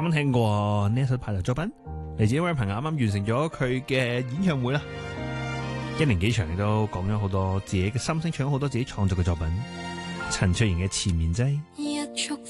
啱啱聽過呢一首排頭作品，嚟自一位朋友啱啱完成咗佢嘅演唱會啦。1年幾長，亦都講咗好多自己嘅心聲，唱咗好多自己創作嘅作品。陳卓賢嘅《纏綿劑》。